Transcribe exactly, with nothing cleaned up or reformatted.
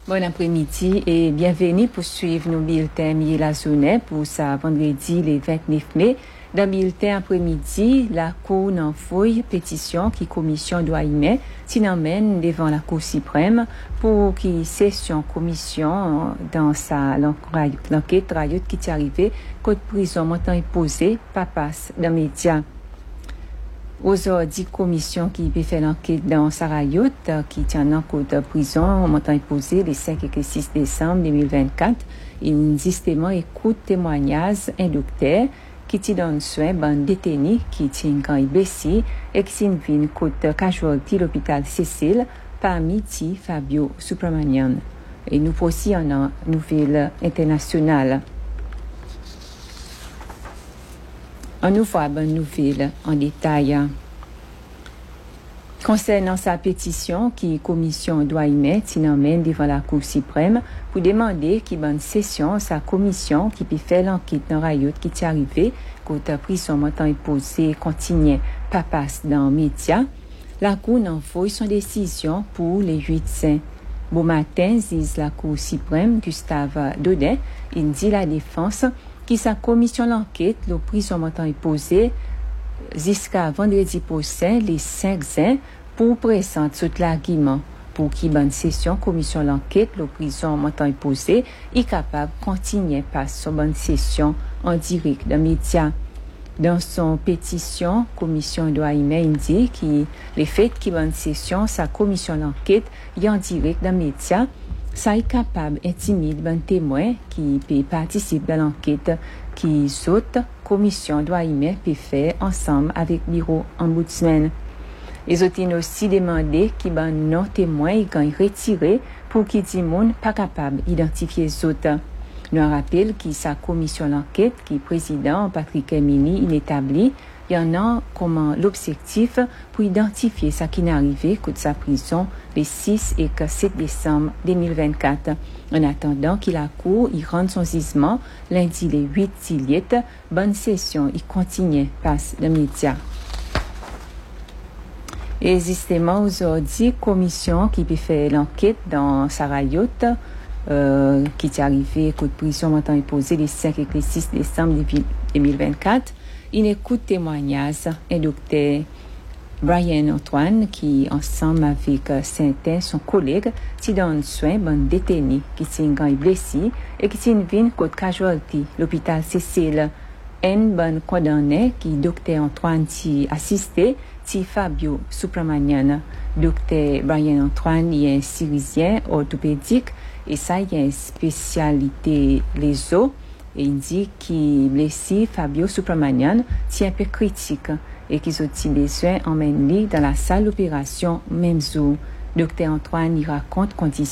Bon après-midi et bienvenue pour suivre nos bulletins Miel la Zonnet pour ça vendredi le vingt-neuf mai. Dans le bulletin après-midi, la Cour n'en fouille pétition qui commission doit y mettre, s'y emmène devant la Cour suprême pour qui session commission dans sa l'enquête rayout qui est arrivée, code prison montant imposé, pas passe dans les médias. Aujourd'hui, commission qui peut faire l'enquête dans Sarayot, qui tient en cours de prison, montant imposé les cinq et six décembre deux mille vingt-quatre, il justement écoute témoignage un docteur qui t'y donne soin ban détenu qui tient quand il blessé et qui s'y vient côte casualty l'hôpital Cécile parmi ti Fabio Subramanian. Et nous aussi en une nouvelle internationale. On nous voit bonne nouvelle en détail. Concernant sa pétition, qui commission doit y mettre, s'il emmène devant la Cour suprême pour demander qu'il bonne session sa commission qui peut faire l'enquête dans Rayot qui est arrivé, quand a pris son montant imposé continue pas passe dans les médias. La Cour envoie son décision pour les huit saints. Bon matin, dit la Cour suprême, Gustave Daudet, il dit la défense qui sa commission l'enquête, le prix son montant imposé jusqu'à vendredi prochain, les cinq ans, pour présenter tout l'argument pour qui bonne session commission l'enquête, le prix son montant imposé est capable de continuer par son bonne session en direct dans les médias. Dans son pétition, commission doit y indiquer que le fait qui bonne session, sa commission l'enquête est en direct dans les médias, ça est capable d'intimider un témoin qui peut participer à l'enquête qui saute commission doit y mettre peut faire ensemble avec bureau ombudsman. Les autres ont aussi demandé qui ben non témoin est quand retiré pour qui dit monde pas capable d'identifier les autres. Nous rappelle que sa commission l'enquête qui président Patrick Emini inétabli il y en a comment l'objectif pour identifier ce qui n'est arrivé coup de sa prison les six et sept décembre deux mille vingt-quatre. En attendant qu'il a cours, il rend son jugement lundi les huit juillet. Bonne session, il continue, passe le média. Et justement, aujourd'hui, commission qui peut faire l'enquête dans Sarayot, euh, qui est arrivé coup de prison montant imposé les cinq et les six décembre deux mille vingt-quatre. Il écoute témoignage un docteur Brian Antoine qui ensemble avec Saint-Tin, son collègue, qui donne soin bon détenu qui s'est blessé et qui s'est venu côte casualty l'hôpital Cécile. Un bon condamné qui docteur Antoine qui assisté ti Fabio Subramanian. Docteur Brian Antoine il est un chirurgien orthopédique et ça il y a une spécialité les os. Et il dit qu'il blessé Fabio Subramanian tient un peu critique et qu'ils ont besoin d'emmener dans la salle d'opération même jour. Docteur Antoine y raconte conditions